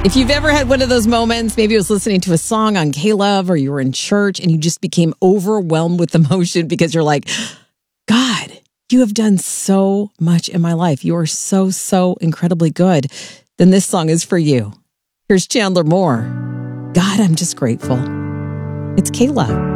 If you've ever had one of those moments, maybe it was listening to a song on K-Love or you were in church and you just became overwhelmed with emotion because you're like, God, you have done so much in my life. You are so, so incredibly good. Then this song is for you. Here's Chandler Moore. God, I'm just grateful. It's K-Love.